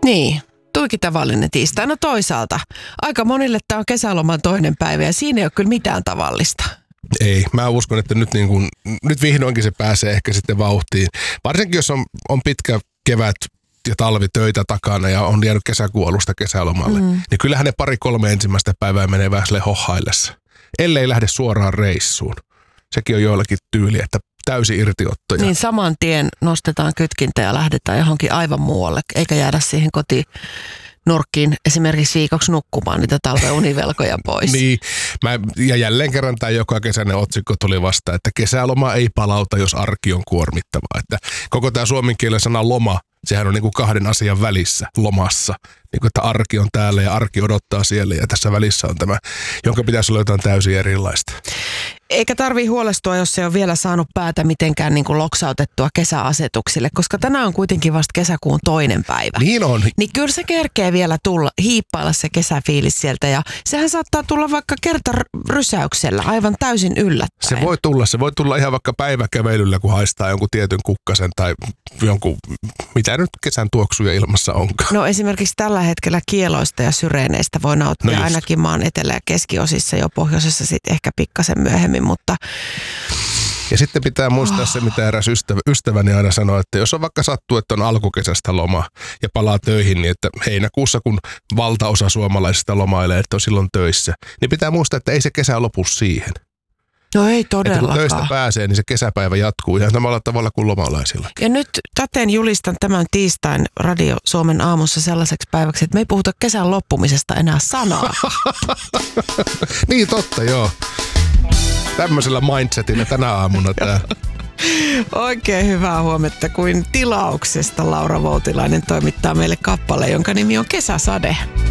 Niin, tuikin tavallinen tiistai. No toisaalta, aika monille tämä on kesäloman toinen päivä ja siinä ei ole kyllä mitään tavallista. Ei, mä uskon, että nyt vihdoinkin se pääsee ehkä sitten vauhtiin. Varsinkin jos on pitkä kevät ja talvitöitä takana ja on jäänyt kesäkuun alusta kesälomalle, niin kyllähän ne 2-3 ensimmäistä päivää menee vähän sille hohaillessa. Ellei lähde suoraan reissuun. Sekin on joillakin tyyli, että täysi irtiottoja. Niin saman tien nostetaan kytkintä ja lähdetään johonkin aivan muualle, eikä jäädä siihen kotinurkkiin esimerkiksi viikoksi nukkumaan niitä talven univelkoja pois. Niin, ja jälleen kerran tämä joka kesäinen otsikko tuli vasta, että kesäloma ei palauta, jos arki on kuormittavaa. Että koko tämä suomen kielen sana loma, sehän on niin kuin 2 asian välissä lomassa. Niin kuin, että arki on täällä ja arki odottaa siellä ja tässä välissä on tämä, jonka pitäisi olla jotain täysin erilaista. Eikä tarvii huolestua, jos se on vielä saanut päätä mitenkään niin kuin loksautettua kesäasetuksille, koska tänään on kuitenkin vasta kesäkuun 2. päivä. Niin on. Niin kyllä se kerkee vielä hiippailla se kesäfiilis sieltä ja sehän saattaa tulla vaikka kertarysäyksellä aivan täysin yllättäen. Se voi tulla ihan vaikka päiväkävelyllä, kun haistaa jonkun tietyn kukkasen tai jonkun, mitä nyt kesän tuoksuja ilmassa onkaan. No esimerkiksi tällä hetkellä kieloista ja syreeneistä voi nauttia ainakin maan etelä- ja keskiosissa, jo pohjoisessa sitten ehkä pikkasen myöhemmin, mutta... Ja sitten pitää muistaa se, mitä eräs ystäväni aina sanoo, että jos on vaikka sattuu, että on alkukesästä loma ja palaa töihin, niin että heinäkuussa, kun valtaosa suomalaisista lomailee, että on silloin töissä, niin pitää muistaa, että ei se kesä lopu siihen. No ei todellakaan. Että kun töistä pääsee, niin se kesäpäivä jatkuu ihan samalla tavalla kuin lomalaisilla. Ja nyt täten julistan tämän tiistain Radio Suomen aamussa sellaiseksi päiväksi, että me ei puhuta kesän loppumisesta enää sanaa. Niin totta, joo. Tämmöisellä mindsetillä tänä aamuna tää. Oikein hyvää huomenta, kuin tilauksesta Laura Voutilainen toimittaa meille kappale, jonka nimi on Kesäsade.